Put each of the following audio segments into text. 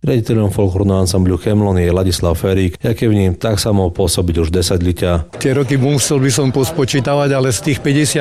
Riaditeľom folklórneho ansambľu Chemlon je Ladislav Ferík, jak je v ním, tak sa mohol pôsobiť už 10 ľudia. Tie roky musel by som pospočítavať, ale z tých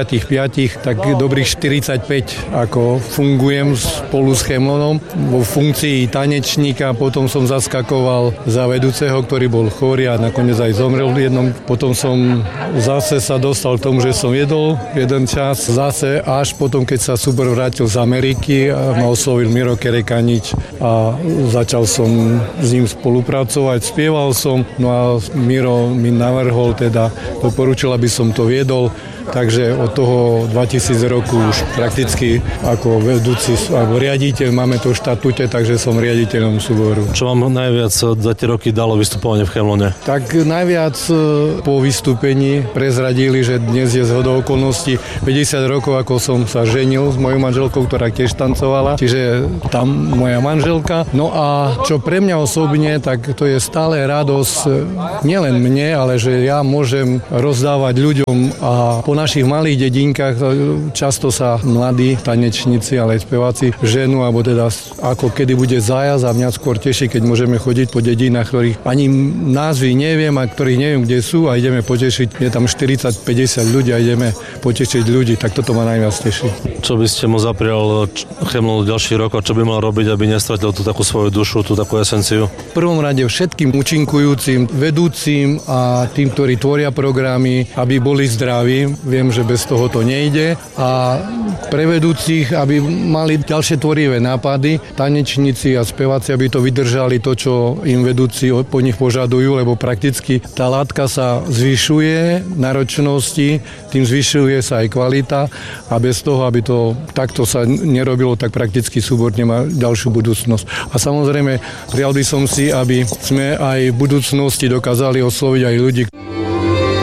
55, tak dobrých 45 ako fungujem spolu s Chemlonom vo funkcii tanečníka, potom som zaskakoval za vedúceho, ktorý bol chorý a nakoniec aj zomrel v jednom. Potom som zase sa dostal k tomu, že som jedol jeden čas, zase až potom, keď sa súbor vrátil z Ameriky a ma oslovil Miro Kerekanič a začal som s ním spolupracovať, spieval som, no a Miro mi navrhol, teda doporučil, aby som to viedol. Takže od toho 2000 roku už prakticky ako vedúci alebo riaditeľ, máme to v štatúte, takže som riaditeľom súboru. Čo vám najviac za tie roky dalo vystupovanie v Chemlone? Tak najviac po vystúpení prezradili, že dnes je zhodou okolností 50 rokov, ako som sa ženil s mojou manželkou, ktorá tiež tancovala, čiže tam moja manželka. No a čo pre mňa osobne, tak to je stále radosť nielen mne, ale že ja môžem rozdávať ľuďom a po našich malých dedinkách často sa mladí tanečníci, ale aj speváci ženú, alebo teda ako kedy bude zájazd a mňa skôr teší, keď môžeme chodiť po dedinách, ktorých ani názvy neviem a ktorých neviem, kde sú a ideme potešiť. Je tam 40-50 ľudí a ideme potešiť ľudí, tak toto ma najviac teší. Čo by ste mu zaprial Chemlonu ďalší rok a čo by mal robiť, aby nestratil tú takú svoju dušu, tú takú esenciu? V prvom rade všetkým účinkujúcim, vedúcim a tým, ktorí tvoria programy, aby boli zdraví. Viem, že bez toho to nejde. A pre vedúcich, aby mali ďalšie tvorivé nápady, tanečníci a speváci, aby to vydržali to, čo im vedúci po nich požadujú, lebo prakticky tá látka sa zvyšuje náročnosti, tým zvyšuje sa aj kvalita a bez toho, aby to takto sa nerobilo, tak prakticky súbor nemá ďalšiu budúcnosť. A samozrejme, prijal by som si, aby sme aj v budúcnosti dokázali osloviť aj ľudí,